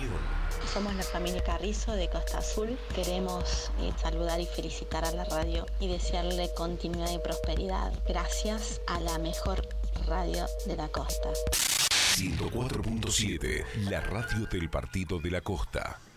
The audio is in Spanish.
opinión. Somos la familia Carrizo de Costa Azul. Queremos saludar y felicitar a la radio y desearle continuidad y prosperidad. Gracias a la mejor radio de la costa. 104.7, la radio del Partido de la Costa.